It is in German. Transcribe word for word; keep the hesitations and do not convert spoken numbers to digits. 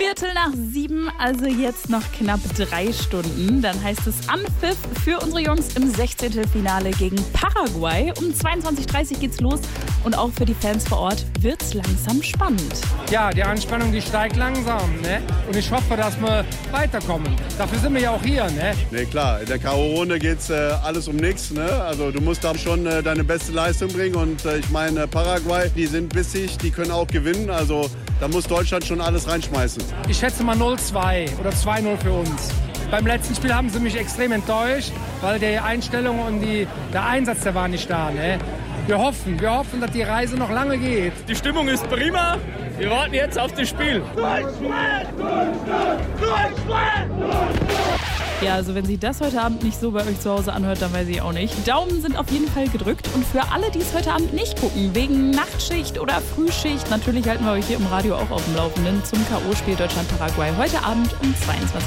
Viertel nach sieben, also jetzt noch knapp drei Stunden. Dann heißt es Anpfiff für unsere Jungs im Sechzehntelfinale gegen Paraguay. Um zweiundzwanzig Uhr dreißig geht's los und auch für die Fans vor Ort wird's langsam spannend. Ja, die Anspannung, die steigt langsam, ne? Und ich hoffe, dass wir weiterkommen. Dafür sind wir ja auch hier, ne? Ne, klar, in der K O-Runde geht's äh, alles um nichts, ne? Also du musst da schon äh, deine beste Leistung bringen und äh, ich meine, Paraguay, die sind bissig, die können auch gewinnen, also da muss Deutschland schon alles reinschmeißen. Ich schätze mal null zwei oder zwei null für uns. Beim letzten Spiel haben sie mich extrem enttäuscht, weil die Einstellung und die, der Einsatz, der war nicht da, ne? Wir hoffen, wir hoffen, dass die Reise noch lange geht. Die Stimmung ist prima. Wir warten jetzt auf das Spiel. Ja, also wenn sich das heute Abend nicht so bei euch zu Hause anhört, dann weiß ich auch nicht. Daumen sind auf jeden Fall gedrückt. Und für alle, die es heute Abend nicht gucken, wegen Nachtschicht oder Frühschicht, natürlich halten wir euch hier im Radio auch auf dem Laufenden zum K O-Spiel Deutschland-Paraguay heute Abend um zweiundzwanzig Uhr.